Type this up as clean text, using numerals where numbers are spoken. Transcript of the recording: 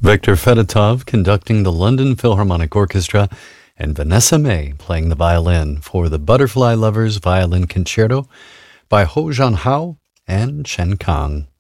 Viktor Fedotov conducting the London Philharmonic Orchestra and Vanessa May playing the violin for the Butterfly Lovers Violin Concerto by Ho Jan Hao and Chen Kang.